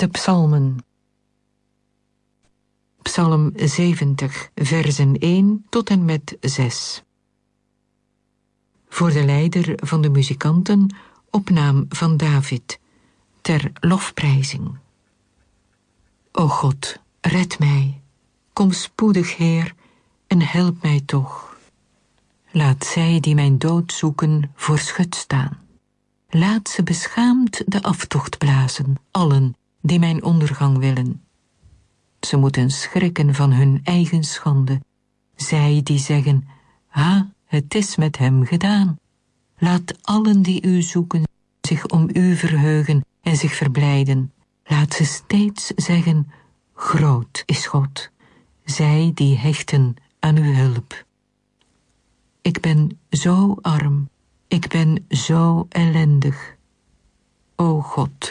De psalmen. Psalm 70, versen 1 tot en met 6. Voor de leider van de muzikanten, opnaam van David, ter lofprijzing. O God, red mij, kom spoedig, Heer, en help mij toch. Laat zij die mijn dood zoeken voor schut staan. Laat ze beschaamd de aftocht blazen, allen die mijn ondergang willen. Ze moeten schrikken van hun eigen schande, zij die zeggen, ha, het is met hem gedaan. Laat allen die u zoeken zich om u verheugen en zich verblijden. Laat ze steeds zeggen, groot is God, zij die hechten aan uw hulp. Ik ben zo arm, ik ben zo ellendig. O God,